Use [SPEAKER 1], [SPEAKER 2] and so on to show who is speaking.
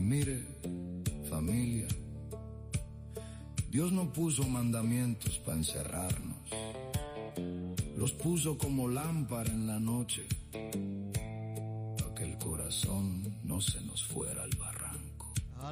[SPEAKER 1] Mire, familia, Dios no puso mandamientos para encerrarnos. Los puso como lámpara en la noche, para que el corazón no se nos fuera al